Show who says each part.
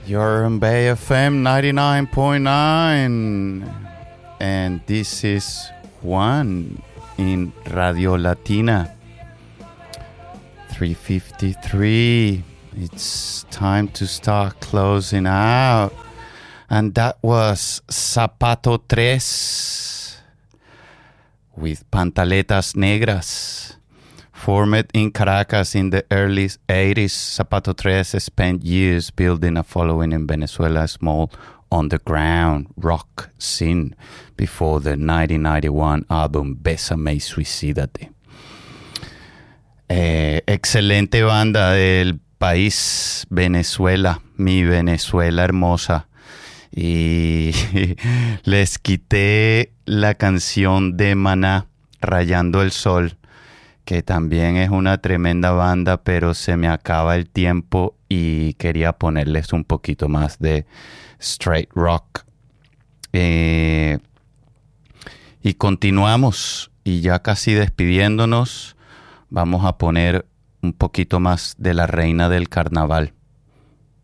Speaker 1: You're on Bay FM 99.9, and this is Juan in Radio Latina 353. It's time to start closing out, and that was Zapato 3 with Pantaletas Negras. Formed in Caracas in the early 80s, Zapato 3 spent years building a following in Venezuela's small underground rock scene before the 1991 album Bésame y Suicídate. Excelente banda del país Venezuela, mi Venezuela hermosa. Y les quité la canción de Maná, Rayando el Sol, que también es una tremenda banda, pero se me acaba el tiempo y quería ponerles un poquito más de straight rock. Y continuamos, y ya casi despidiéndonos, vamos a poner un poquito más de La Reina del Carnaval.